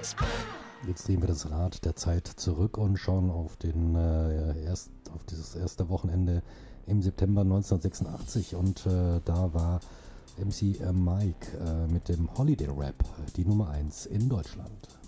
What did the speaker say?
Jetzt drehen wir das Rad der Zeit zurück und schauen auf auf dieses erste Wochenende im September 1986 und da war MC Mike mit dem Holiday Rap die Nummer 1 in Deutschland.